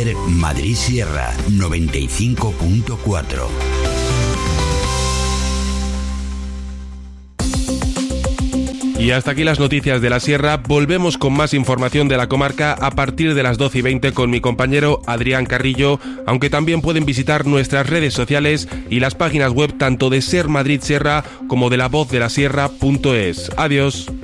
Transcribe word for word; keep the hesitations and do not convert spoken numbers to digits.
Ser Madrid Sierra noventa y cinco punto cuatro. Y hasta aquí las noticias de la Sierra. Volvemos con más información de la comarca a partir de las doce y veinte con mi compañero Adrián Carrillo, aunque también pueden visitar nuestras redes sociales y las páginas web tanto de Ser Madrid Sierra como de la voz de la sierra punto es. Adiós.